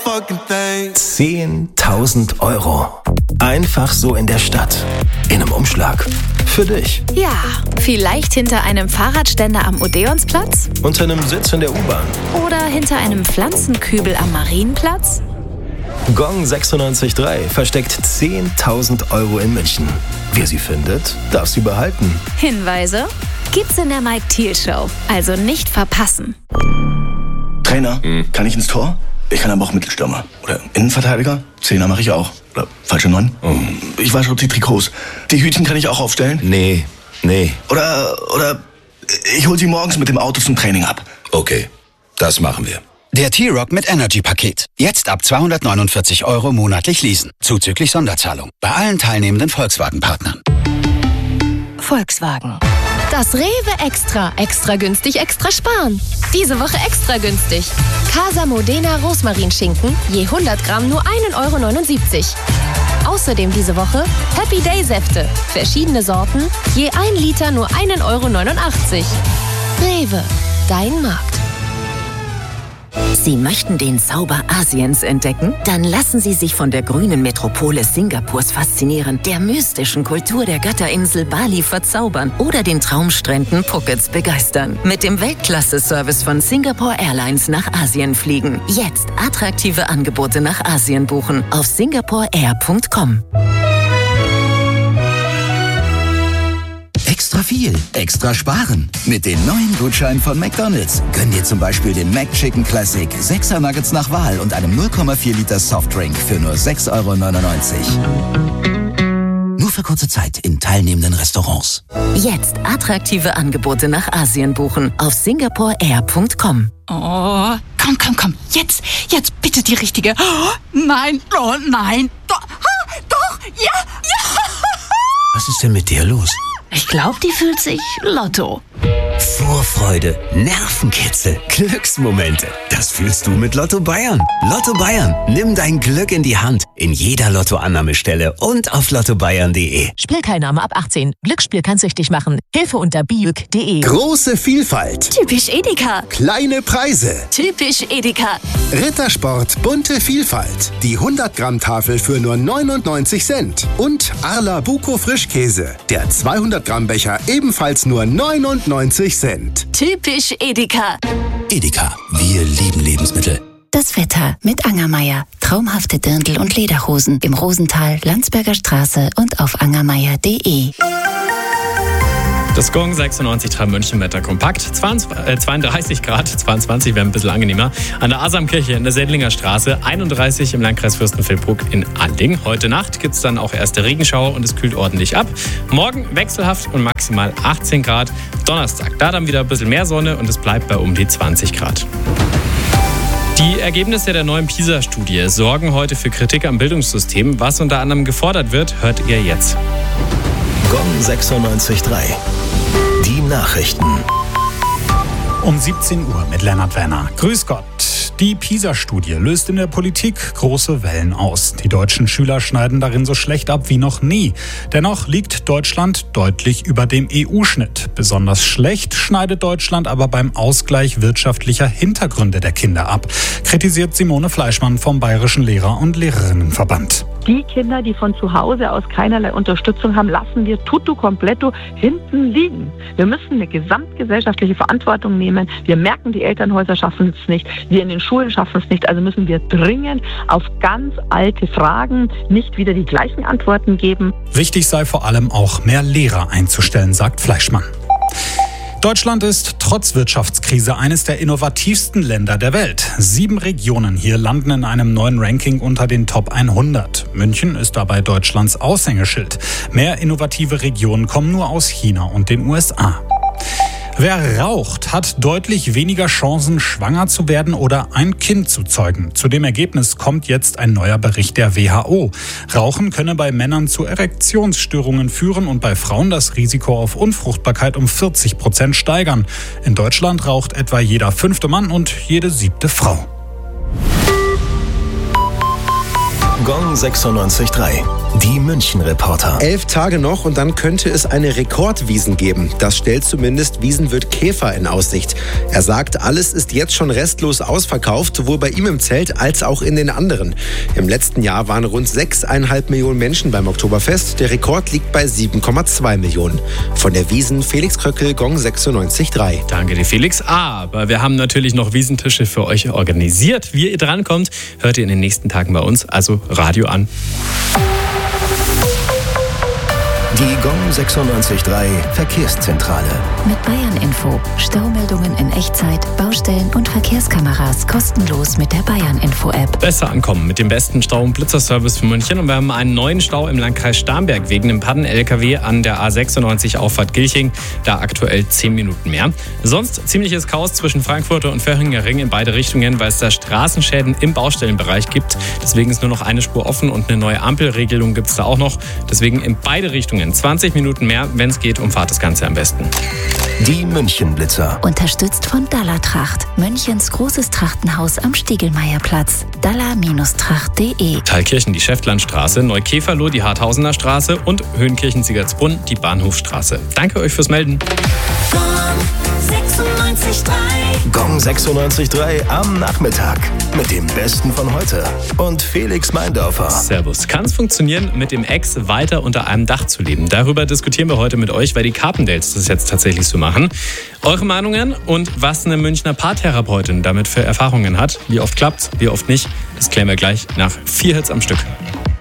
fucking thing. 10.000 Euro. Einfach so in der Stadt. In einem Umschlag. Für dich. Ja, vielleicht hinter einem Fahrradständer am Odeonsplatz? Unter einem Sitz in der U-Bahn. Oder hinter einem Pflanzenkübel am Marienplatz? Gong 96.3 versteckt 10.000 Euro in München. Wer sie findet, darf sie behalten. Hinweise gibt's in der Mike Thiel Show. Also nicht verpassen. Trainer, kann ich ins Tor? Ich kann aber auch Mittelstürmer. Oder Innenverteidiger? Zehner mache ich auch. Oder falsche 9? Ich wasche auch die Trikots. Die Hütchen kann ich auch aufstellen? Nee. Oder ich hol sie morgens mit dem Auto zum Training ab. Okay, das machen wir. Der T-Rock mit Energy-Paket. Jetzt ab 249 Euro monatlich leasen. Zuzüglich Sonderzahlung. Bei allen teilnehmenden Volkswagen-Partnern. Volkswagen. Das Rewe Extra. Extra günstig, extra sparen. Diese Woche extra günstig. Casa Modena Rosmarinschinken. Je 100 Gramm nur 1,79 €. Außerdem diese Woche Happy Day Säfte. Verschiedene Sorten. Je 1 Liter nur 1,89 €. Rewe. Dein Markt. Sie möchten den Zauber Asiens entdecken? Dann lassen Sie sich von der grünen Metropole Singapurs faszinieren, der mystischen Kultur der Götterinsel Bali verzaubern oder den Traumstränden Phukets begeistern. Mit dem Weltklasse-Service von Singapore Airlines nach Asien fliegen. Jetzt attraktive Angebote nach Asien buchen auf singaporeair.com. Extra viel, extra sparen. Mit den neuen Gutscheinen von McDonald's. Gönn dir zum Beispiel den McChicken Classic, 6er Nuggets nach Wahl und einem 0,4 Liter Softdrink für nur 6,99 €. Nur für kurze Zeit in teilnehmenden Restaurants. Jetzt attraktive Angebote nach Asien buchen auf singaporeair.com. Oh, komm. Jetzt bitte die richtige. Oh, nein. Doch, ja. Was ist denn mit dir los? Ich glaube, die fühlt sich Lotto. Vorfreude, Nervenkitzel, Glücksmomente. Das fühlst du mit Lotto Bayern. Lotto Bayern. Nimm dein Glück in die Hand. In jeder Lottoannahmestelle und auf lottobayern.de. Spielteilnahme ab 18. Glücksspiel kann süchtig machen. Hilfe unter biuk.de. Große Vielfalt. Typisch Edeka. Kleine Preise. Typisch Edeka. Rittersport bunte Vielfalt. Die 100-Gramm-Tafel für nur 99 Cent. Und Arla Buko Frischkäse. Der 200-Gramm-Becher ebenfalls nur 99 Cent. Typisch Edeka. Edeka, wir lieben Lebensmittel. Das Wetter mit Angermeier. Traumhafte Dirndl- und Lederhosen im Rosental, Landsberger Straße und auf angermeier.de. Das Gong 96.3 München Wetter kompakt. 32 Grad, 22 wäre ein bisschen angenehmer. An der Asamkirche in der Sendlinger Straße, 31 im Landkreis Fürstenfeldbruck in Anding. Heute Nacht gibt es dann auch erste Regenschauer und es kühlt ordentlich ab. Morgen wechselhaft und maximal 18 Grad. Donnerstag, da dann wieder ein bisschen mehr Sonne und es bleibt bei um die 20 Grad. Die Ergebnisse der neuen PISA-Studie sorgen heute für Kritik am Bildungssystem. Was unter anderem gefordert wird, hört ihr jetzt. Gong 96.3. Die Nachrichten. Um 17 Uhr mit Lennart Werner. Grüß Gott. Die PISA-Studie löst in der Politik große Wellen aus. Die deutschen Schüler schneiden darin so schlecht ab wie noch nie. Dennoch liegt Deutschland deutlich über dem EU-Schnitt. Besonders schlecht schneidet Deutschland aber beim Ausgleich wirtschaftlicher Hintergründe der Kinder ab, kritisiert Simone Fleischmann vom Bayerischen Lehrer- und Lehrerinnenverband. Die Kinder, die von zu Hause aus keinerlei Unterstützung haben, lassen wir tutto completo hinten liegen. Wir müssen eine gesamtgesellschaftliche Verantwortung nehmen. Wir merken, die Elternhäuser schaffen es nicht, wir in den Schulen schaffen es nicht. Also müssen wir dringend auf ganz alte Fragen nicht wieder die gleichen Antworten geben. Wichtig sei vor allem auch mehr Lehrer einzustellen, sagt Fleischmann. Deutschland ist trotz Wirtschaftskrise eines der innovativsten Länder der Welt. 7 Regionen hier landen in einem neuen Ranking unter den Top 100. München ist dabei Deutschlands Aushängeschild. Mehr innovative Regionen kommen nur aus China und den USA. Wer raucht, hat deutlich weniger Chancen, schwanger zu werden oder ein Kind zu zeugen. Zu dem Ergebnis kommt jetzt ein neuer Bericht der WHO. Rauchen könne bei Männern zu Erektionsstörungen führen und bei Frauen das Risiko auf Unfruchtbarkeit um 40% steigern. In Deutschland raucht etwa jeder 5. Mann und jede 7. Frau. Gong 96.3. Die München-Reporter. 11 Tage noch und dann könnte es eine Rekordwiesn geben. Das stellt zumindest Wiesenwirt Käfer in Aussicht. Er sagt, alles ist jetzt schon restlos ausverkauft, sowohl bei ihm im Zelt als auch in den anderen. Im letzten Jahr waren rund 6,5 Millionen Menschen beim Oktoberfest. Der Rekord liegt bei 7,2 Millionen. Von der Wiesn Felix Kröckel, Gong 96.3. Danke dir, Felix. Aber wir haben natürlich noch Wiesentische für euch organisiert. Wie ihr drankommt, hört ihr in den nächsten Tagen bei uns. Also Radio an. Die Gong 96.3 Verkehrszentrale. Mit Bayern Info. Staumeldungen in Echtzeit, Baustellen und Verkehrskameras kostenlos mit der Bayern Info App. Besser ankommen mit dem besten Stau- und Blitzerservice für München. Und wir haben einen neuen Stau im Landkreis Starnberg wegen einem Pannen-LKW an der A96 Auffahrt Gilching. Da aktuell 10 Minuten mehr. Sonst ziemliches Chaos zwischen Frankfurter und Vöhringer Ring in beide Richtungen, weil es da Straßenschäden im Baustellenbereich gibt. Deswegen ist nur noch eine Spur offen und eine neue Ampelregelung gibt es da auch noch. Deswegen in beide Richtungen 20 Minuten mehr. Wenn es geht, umfahrt das Ganze am besten. Die München-Blitzer. Unterstützt von Dalla-Tracht. Münchens großes Trachtenhaus am Stiegelmeierplatz. dalla-tracht.de. Thalkirchen die Schäftlandstraße, Neukäferloh die Harthausener Straße und Höhenkirchen-Siegertsbrunn die Bahnhofstraße. Danke euch fürs Melden. Gong 96.3 am Nachmittag. Mit dem Besten von heute. Und Felix Meindorfer. Servus. Kann es funktionieren, mit dem Ex weiter unter einem Dach zu leben? Darüber diskutieren wir heute mit euch, weil die Carpendates das jetzt tatsächlich so machen. Eure Meinungen und was eine Münchner Paartherapeutin damit für Erfahrungen hat. Wie oft klappt's, wie oft nicht, das klären wir gleich nach 4 Hits am Stück.